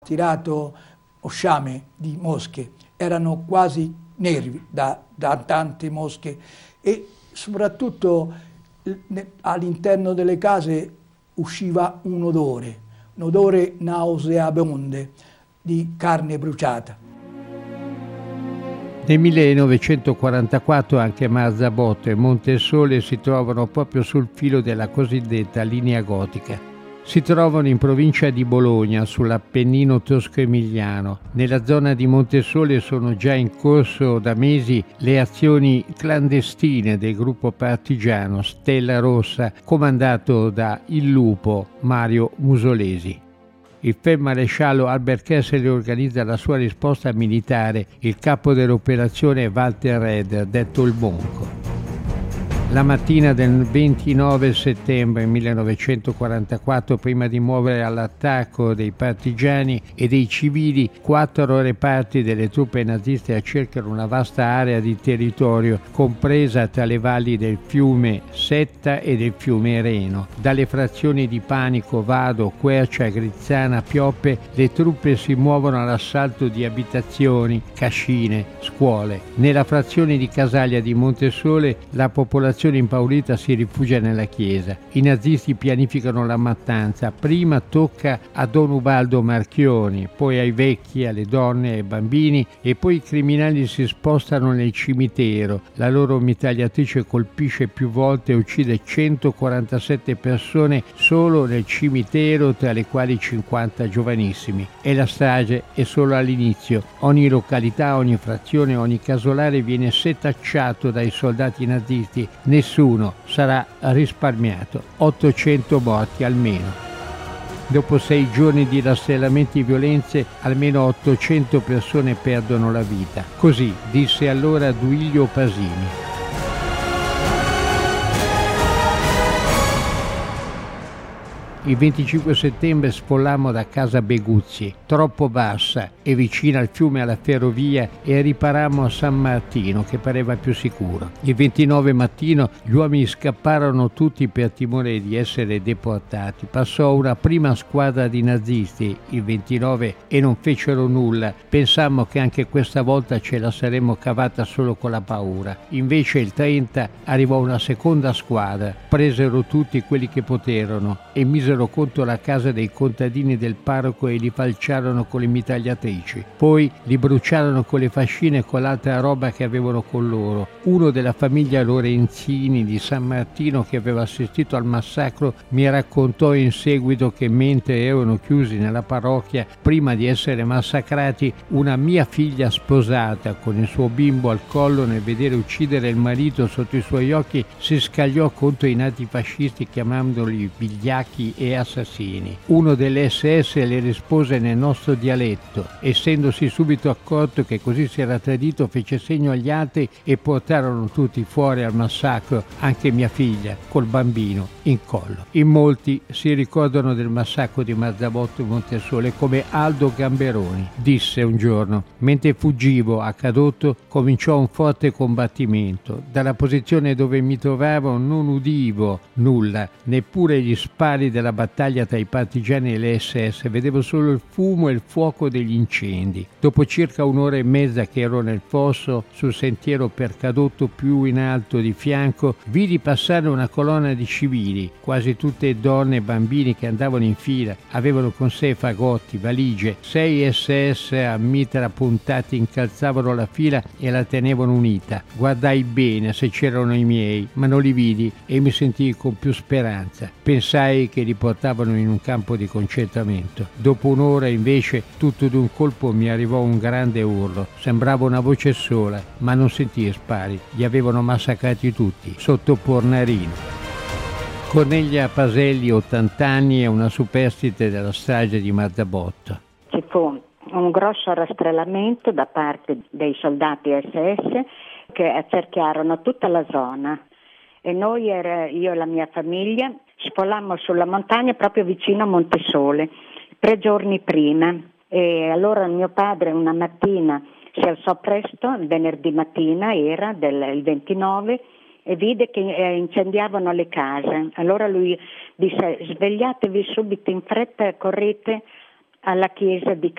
tirato sciame di mosche, erano quasi neri da tante mosche e soprattutto all'interno delle case usciva un odore nauseabonde di carne bruciata. Nel 1944 anche Marzabotto e Montesole si trovano proprio sul filo della cosiddetta linea gotica. Si trovano in provincia di Bologna, sull'Appennino tosco-emiliano. Nella zona di Montesole sono già in corso da mesi le azioni clandestine del gruppo partigiano Stella Rossa, comandato da il lupo Mario Musolesi. Il feldmaresciallo Albert Kessel organizza la sua risposta militare. Il capo dell'operazione è Walter Red, detto il Monco. La mattina del 29 settembre 1944, prima di muovere all'attacco dei partigiani e dei civili, 4 reparti delle truppe naziste cercano una vasta area di territorio compresa tra le valli del fiume Setta e del fiume Reno. Dalle frazioni di Panico, Vado, Quercia, Grizzana, Pioppe, le truppe si muovono all'assalto di abitazioni, cascine, scuole. Nella frazione di Casaglia di Montesole la popolazione impaurita si rifugia nella chiesa. I nazisti pianificano la mattanza. Prima tocca a Don Ubaldo Marchioni, poi ai vecchi, alle donne, ai bambini e poi i criminali si spostano nel cimitero. La loro mitragliatrice colpisce più volte e uccide 147 persone solo nel cimitero, tra le quali 50 giovanissimi. E la strage è solo all'inizio. Ogni località, ogni frazione, ogni casolare viene setacciato dai soldati nazisti. Nessuno sarà risparmiato, 800 morti almeno. Dopo 6 giorni di rastrellamenti e violenze, almeno 800 persone perdono la vita. Così disse allora Duilio Pasini. Il 25 settembre sfollammo da casa Beguzzi, troppo bassa e vicina al fiume e alla ferrovia, e riparammo a San Martino, che pareva più sicuro. Il 29 mattino gli uomini scapparono tutti per timore di essere deportati. Passò una prima squadra di nazisti il 29 e non fecero nulla. Pensammo che anche questa volta ce la saremmo cavata solo con la paura. Invece il 30 arrivò una seconda squadra, presero tutti quelli che poterono e misero contro la casa dei contadini del parroco e li falciarono con le mitragliatrici. Poi li bruciarono con le fascine e con l'altra roba che avevano con loro. Uno della famiglia Lorenzini di San Martino, che aveva assistito al massacro, mi raccontò in seguito che mentre erano chiusi nella parrocchia prima di essere massacrati, una mia figlia sposata con il suo bimbo al collo, nel vedere uccidere il marito sotto i suoi occhi, si scagliò contro i nazifascisti chiamandoli vigliacchi e assassini. Uno delle SS le rispose nel nostro dialetto. Essendosi subito accorto che così si era tradito, fece segno agli altri e portarono tutti fuori al massacro, anche mia figlia col bambino in collo. In molti si ricordano del massacro di Marzabotto e Montesole come Aldo Gamberoni. Disse un giorno: mentre fuggivo a Cadotto cominciò un forte combattimento. Dalla posizione dove mi trovavo non udivo nulla, neppure gli spari della battaglia tra i partigiani e le SS, vedevo solo il fumo e il fuoco degli incendi. Dopo circa un'ora e mezza che ero nel fosso, sul sentiero per Cadotto più in alto di fianco, vidi passare una colonna di civili, quasi tutte donne e bambini che andavano in fila. Avevano con sé fagotti, valigie. 6 SS a mitra puntati incalzavano la fila e la tenevano unita. Guardai bene se c'erano i miei, ma non li vidi e mi sentii con più speranza. Pensai che li portavano in un campo di concentramento. Dopo un'ora invece tutto d'un colpo mi arrivò un grande urlo. Sembrava una voce sola, ma non sentii spari. Li avevano massacrati tutti, sotto Pornarino. Cornelia Paselli, 80 anni, è una superstite della strage di Marzabotto. Ci fu un grosso rastrellamento da parte dei soldati SS che accerchiarono tutta la zona e noi, io e la mia famiglia, sfollammo sulla montagna proprio vicino a Montesole 3 giorni prima, e allora mio padre una mattina si alzò presto, il venerdì mattina era il 29, e vide che incendiavano le case. Allora lui disse: svegliatevi subito in fretta e correte alla chiesa di